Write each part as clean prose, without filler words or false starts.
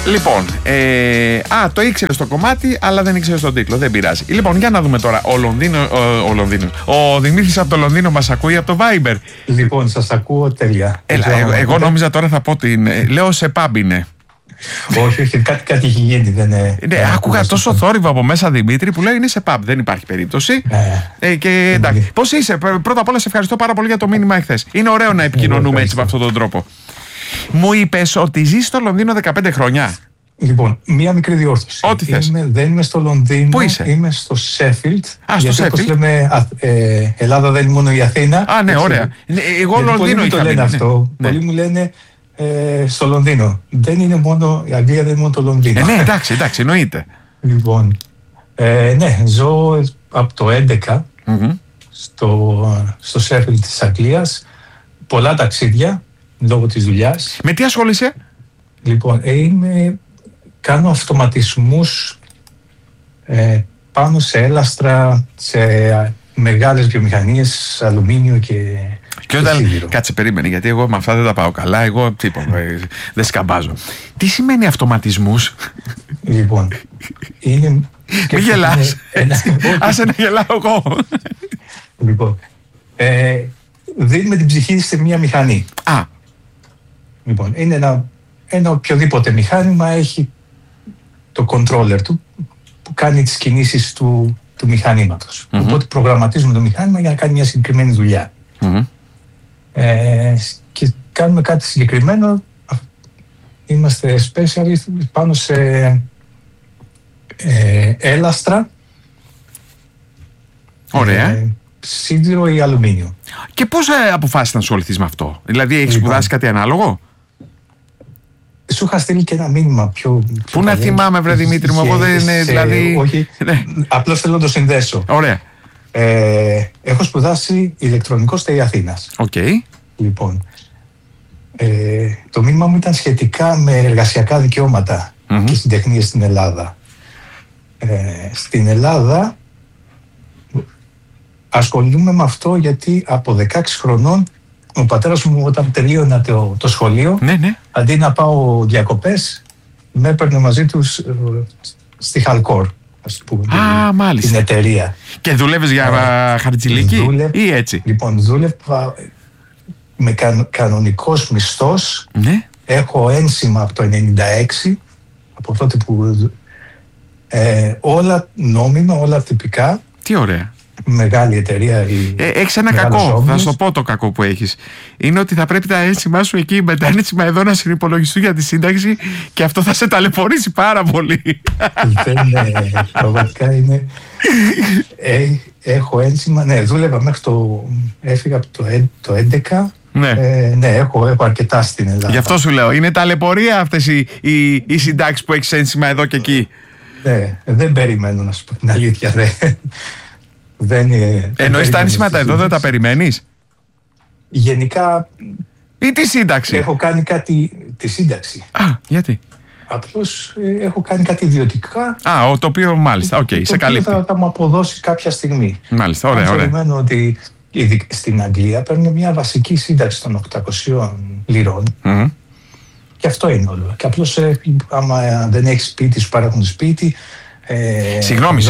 Λοιπόν, το ήξερε το κομμάτι, αλλά δεν ήξερε τον τίτλο. Δεν πειράζει. Λοιπόν, για να δούμε τώρα. Ο Δημήτρης από το Λονδίνο μας ακούει από το Viber. Λοιπόν, σας ακούω τέλεια. Εγώ νόμιζα τώρα θα πω λέω σε pub είναι. Όχι, κάτι έχει γίνει. Άκουγα τόσο θόρυβο από μέσα, Δημήτρη, που λέει είναι σε pub. Δεν υπάρχει περίπτωση. Και εντάξει. Πώς είσαι? Πρώτα απ' όλα, σε ευχαριστώ πάρα πολύ για το μήνυμα εχθές. Είναι ωραίο να επικοινωνούμε έτσι με αυτόν τον τρόπο. Μου είπες ότι ζεις στο Λονδίνο 15 χρόνια. Λοιπόν, μία μικρή διόρθωση. Ό,τι θες. Δεν είμαι στο Λονδίνο. Πού είσαι? Είμαι στο Σέφιλντ. Στο Σέφιλντ. Όπως λέμε, Ελλάδα δεν είναι μόνο η Αθήνα. Ναι, ωραία. Εγώ Λονδίνο είχα λένε αυτό. Πολλοί μου λένε στο Λονδίνο. Δεν είναι μόνο η Αγγλία, δεν είναι μόνο το Λονδίνο. Ναι, εντάξει, εννοείται. Λοιπόν, ναι, ζω από το 2011 στο Σέφιλντ της Αγγλίας. Πολλά ταξίδια λόγω της δουλειάς. Με τι ασχολείσαι? Λοιπόν, κάνω αυτοματισμούς πάνω σε έλαστρα, σε μεγάλες βιομηχανίες, αλουμίνιο και όταν. σίδηρο. Κάτσε, περίμενε, γιατί εγώ με αυτά δεν τα πάω καλά. Εγώ δεν σκαμπάζω. Τι σημαίνει αυτοματισμούς? Λοιπόν, είναι. Μην γελάς. Άσε να γελάω εγώ. Λοιπόν, δίνουμε την ψυχή σε μια μηχανή. Λοιπόν, είναι ένα οποιοδήποτε μηχάνημα έχει το controller του που κάνει τις κινήσεις του μηχανήματος. Οπότε προγραμματίζουμε το μηχάνημα για να κάνει μια συγκεκριμένη δουλειά. Και κάνουμε κάτι συγκεκριμένο. Είμαστε specialist πάνω σε έλαστρα. Ωραία. Σίδηρο ή αλουμίνιο. Και πώς αποφάσισες να ασχοληθείς με αυτό? Δηλαδή, έχεις σπουδάσει κάτι ανάλογο? Σου είχα στείλει και ένα μήνυμα πιο Πού να θυμάμαι, βρε Δημήτρη μου, εγώ δεν είναι, δηλαδή. Όχι, απλώς θέλω να το συνδέσω. Ωραία. Έχω σπουδάσει ηλεκτρονικό ΣΤΕΙ Αθήνας. Λοιπόν, το μήνυμα μου ήταν σχετικά με εργασιακά δικαιώματα και συντεχνίες στην Ελλάδα. Στην Ελλάδα ασχολούμαι με αυτό γιατί από 16 χρονών ο πατέρας μου, όταν τελείωνα το σχολείο, αντί να πάω διακοπές, με έπαιρνε μαζί τους στη Χαλκόρ, ας πούμε, την εταιρεία. Και δούλευες για χαρτζηλίκι ή έτσι? Λοιπόν, δούλευα με κανονικός μισθός. Έχω ένσημα από το 96, από τότε που όλα νόμιμα, όλα τυπικά. Τι ωραία. Μεγάλη εταιρεία. Έχεις ένα κακό. Θα σου πω το κακό που έχεις. Είναι ότι θα πρέπει τα ένσημά σου εκεί με τα ένσημα εδώ να συνυπολογιστούν για τη σύνταξη και αυτό θα σε ταλαιπωρήσει πάρα πολύ. Πραγματικά είναι. Έχω ένσημα. Ναι, δούλευα μέχρι έφυγα από το 2011. Ναι, έχω αρκετά στην Ελλάδα. Γι' αυτό σου λέω. Είναι ταλαιπωρία αυτές οι συντάξεις που έχεις ένσημα εδώ και εκεί. Ναι, δεν περιμένω να σου πω την αλήθεια. Εννοείς τα ένσημα εδώ δεν τα περιμένεις? Γενικά. Ή τη σύνταξη? Έχω κάνει κάτι. Τη σύνταξη. Γιατί? Απλώς έχω κάνει κάτι ιδιωτικά. Το οποίο μάλιστα, σε καλύπτει. Θα μου αποδώσει κάποια στιγμή. Μάλιστα, ωραία. Περιμένω ότι στην Αγγλία παίρνουν μια βασική σύνταξη των 800 λιρών. Και αυτό είναι όλο. Και απλώς άμα δεν έχεις σπίτι, σου παρέχουν σπίτι. Συγγνώμη.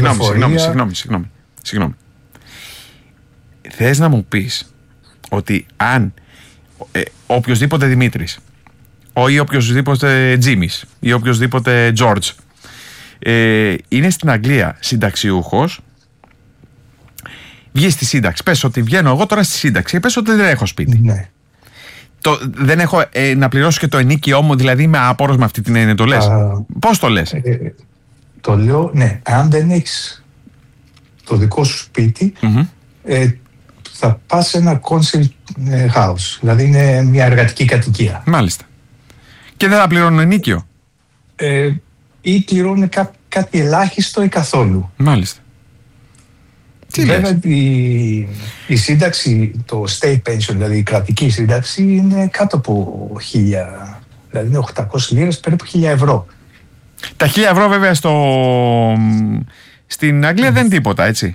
Θες να μου πεις ότι αν οποιοσδήποτε Δημήτρης ή οποιοσδήποτε Τζίμις ή οποιοσδήποτε Τζόρτζ είναι στην Αγγλία συνταξιούχος, βγει στη σύνταξη, πες ότι βγαίνω εγώ τώρα στη σύνταξη, πες ότι δεν έχω σπίτι. Δεν έχω να πληρώσω και το ενοίκιό μου, δηλαδή είμαι άπορος με αυτή την έννοια, το λες? Πώς το λες? Το λέω, ναι, αν δεν έχεις το δικό σου σπίτι, θα πας σε ένα council house, δηλαδή είναι μια εργατική κατοικία. Μάλιστα. Και δεν θα πληρώνουν ενοίκιο? Ή πληρώνουν κάτι ελάχιστο ή καθόλου. Μάλιστα. Βέβαια η σύνταξη, το state pension, δηλαδή η κρατική σύνταξη, είναι κάτω από 1.000, δηλαδή είναι 800 λίρες, περίπου 1.000 ευρώ. Τα 1.000 ευρώ βέβαια στην Αγγλία δεν είναι τίποτα, έτσι.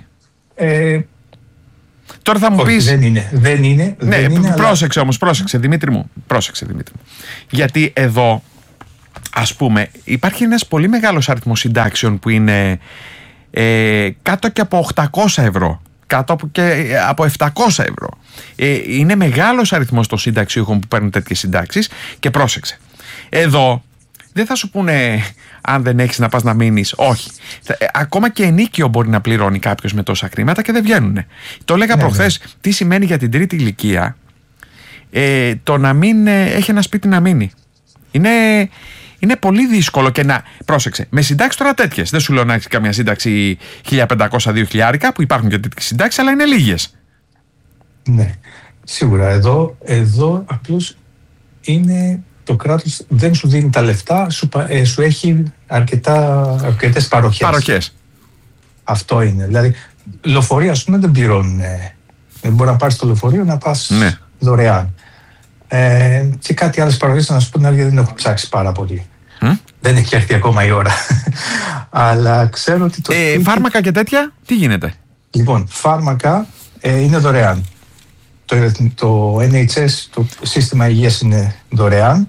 Τώρα θα μου πεις. Δεν είναι. Ναι, πρόσεξε όμως, Δημήτρη μου. Γιατί εδώ ας πούμε, υπάρχει ένας πολύ μεγάλος αριθμός συντάξεων που είναι κάτω και από 800 ευρώ, κάτω και από 700 ευρώ. Είναι μεγάλος αριθμός των συνταξιούχων που παίρνουν τέτοιες συντάξεις και πρόσεξε. Εδώ δεν θα σου πούνε αν δεν έχεις να πας να μείνεις. Όχι. Ακόμα και ενίκιο μπορεί να πληρώνει κάποιος με τόσα χρήματα και δεν βγαίνουν. Το έλεγα προχθές, τι σημαίνει για την τρίτη ηλικία το να μην έχει ένα σπίτι να μείνει. Είναι πολύ δύσκολο και να. Πρόσεξε, με συντάξεις τώρα τέτοιες. Δεν σου λέω να έχεις καμία σύνταξη 1.500-2.000 που υπάρχουν και τέτοιες συντάξεις, αλλά είναι λίγες. Ναι, σίγουρα. Εδώ απλώς το κράτος δεν σου δίνει τα λεφτά, σου έχει αρκετές παροχές. Αυτό είναι. Δηλαδή, λεωφορεία, ας πούμε, δεν πληρώνουν. Δεν μπορεί να πάρεις το λεωφορείο να πας δωρεάν. Και κάτι άλλες παροχές, να σου πω, γιατί δεν έχω ψάξει πάρα πολύ. Δεν έχει έρθει ακόμα η ώρα. Αλλά ξέρω ότι φάρμακα και τέτοια, τι γίνεται? Λοιπόν, φάρμακα είναι δωρεάν. Το NHS, το σύστημα υγείας, είναι δωρεάν.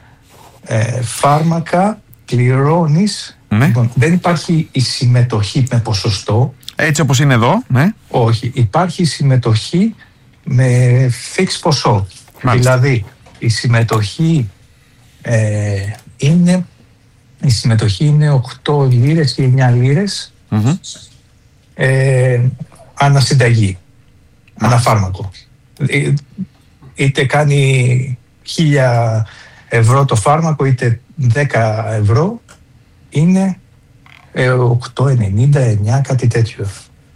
Φάρμακα πληρώνεις. Λοιπόν, δεν υπάρχει η συμμετοχή με ποσοστό. Έτσι όπως είναι εδώ, ναι. Όχι, υπάρχει η συμμετοχή με φίξ ποσό. Μάλιστα. Δηλαδή, η συμμετοχή είναι 8 λίρες και 9 λίρες ανασυνταγή, αναφάρμακο. Είτε κάνει 1.000 ευρώ το φάρμακο, είτε 10 ευρώ, είναι 8,99, κάτι τέτοιο.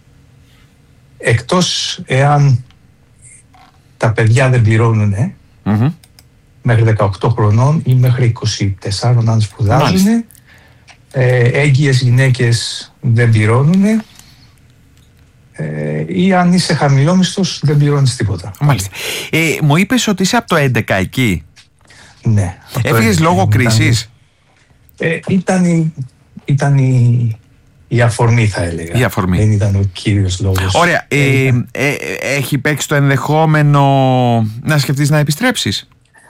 Εκτός εάν τα παιδιά δεν πληρώνουν μέχρι 18 χρονών ή μέχρι 24 αν σπουδάζουν, έγκυες γυναίκες δεν πληρώνουν, ή αν είσαι χαμηλόμισθος δεν πληρώνεις τίποτα. Μάλιστα. Μου είπες ότι είσαι από το 11 εκεί. Ναι. Έφυγες λόγω κρίσης? Ήταν η αφορμή, θα έλεγα. Η αφορμή. Δεν ήταν ο κύριος λόγος. Ωραία. Έχει παίξει το ενδεχόμενο να σκεφτείς να επιστρέψεις?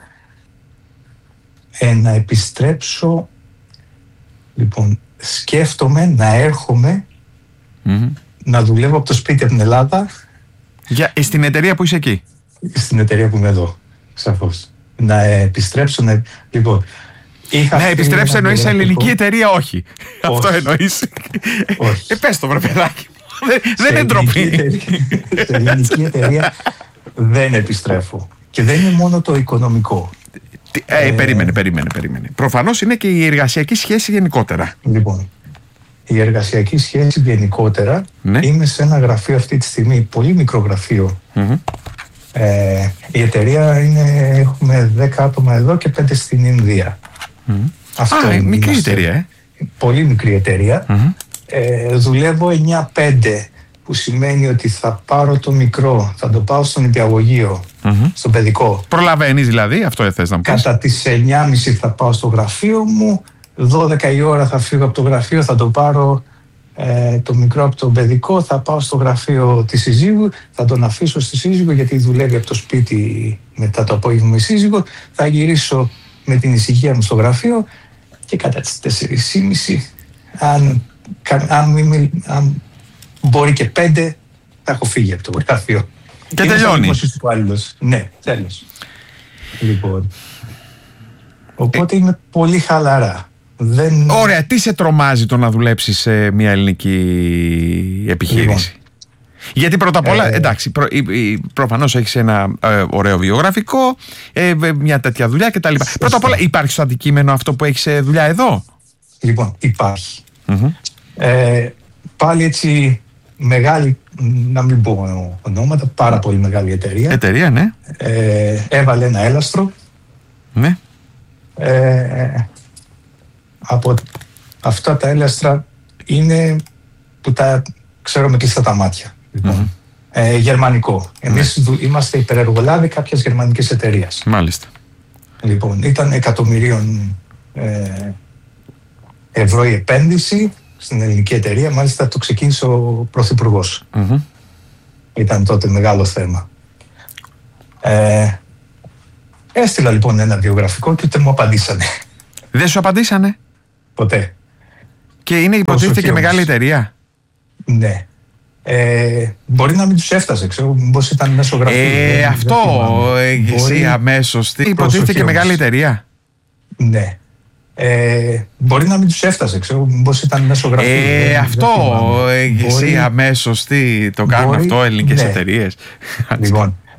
Να επιστρέψω, λοιπόν, σκέφτομαι να έρχομαι να δουλεύω από το σπίτι από την Ελλάδα. Στην εταιρεία που είσαι εκεί? Στην εταιρεία που είμαι εδώ, σαφώς. Να επιστρέψω, λοιπόν... Να επιστρέψει εννοείς σε ελληνική εταιρεία? Όχι. Αυτό εννοείς? Όχι. Πες το, βρε παιδάκι μου. Δεν είναι ντροπή. Σε ελληνική εταιρεία δεν επιστρέφω. Και δεν είναι μόνο το οικονομικό. Περίμενε. Προφανώς είναι και η εργασιακή σχέση γενικότερα. Λοιπόν, η εργασιακή σχέση γενικότερα, είμαι σε ένα γραφείο αυτή τη στιγμή, πολύ μικρό γραφείο. Η εταιρεία έχουμε 10 άτομα εδώ και 5 στην Ινδία. Αυτό είναι μικρή εταιρεία. Πολύ μικρή εταιρεία. Δουλεύω 9-5, που σημαίνει ότι θα πάρω το μικρό, θα το πάω στον νηπιαγωγείο, στο παιδικό. Προλαβαίνεις δηλαδή, αυτό θες να μου πεις? Κατά τις 9.30 θα πάω στο γραφείο μου, 12 η ώρα θα φύγω από το γραφείο, θα το πάρω το μικρό από το παιδικό, θα πάω στο γραφείο της σύζυγου, θα τον αφήσω στη σύζυγο γιατί δουλεύει από το σπίτι μετά το απόγευμα η σύζυγο, θα γυρίσω με την ησυχία μου στο γραφείο και κατά τις 4.30, αν μπορεί και 5, θα έχω φύγει από το γραφείο. Και τελειώνει. Ναι, τέλος. Λοιπόν, οπότε είμαι πολύ χαλαρά. Ωραία, τι σε τρομάζει το να δουλέψεις σε μια ελληνική επιχείρηση? Λοιπόν, γιατί πρώτα απ' όλα, εντάξει, προφανώς έχεις ένα ωραίο βιογραφικό, μια τέτοια δουλειά κτλ. Πρώτα απ' όλα, υπάρχει στο αντικείμενο αυτό που έχεις δουλειά εδώ? Λοιπόν, υπάρχει. Πάλι έτσι μεγάλη, να μην πω ονόματα, πάρα πολύ μεγάλη εταιρεία. Εταιρεία, ναι. Έβαλε ένα έλαστρο. Ναι. Από αυτά τα έλαστρα είναι που τα ξέρω με κλειστά τα μάτια. Λοιπόν, γερμανικό. Εμείς είμαστε υπερεργολάβοι κάποιας γερμανικής εταιρείας. Μάλιστα. Λοιπόν, ήταν εκατομμυρίων ευρώ η επένδυση στην ελληνική εταιρεία. Μάλιστα το ξεκίνησε ο Πρωθυπουργός. Ήταν τότε μεγάλο θέμα. Έστειλα λοιπόν ένα βιογραφικό και ούτε μου απαντήσανε. Δεν σου απαντήσανε? Ποτέ. Και είναι υποτίθεται και μεγάλη εταιρεία. Ναι. Μπορεί να μην τους έφτασε, ξέρω, μήπως ήταν μέσω γραφείου. Αυτό εσύ αμέσως. Υποτίθεται και μεγάλη εταιρεία. Ναι. Μπορεί να μην τους έφτασε, ξέρω, μήπως ήταν μέσω γραφείου. Αυτό εσύ αμέσως. Τι το κάνουν αυτό ελληνικές εταιρείες. Λοιπόν,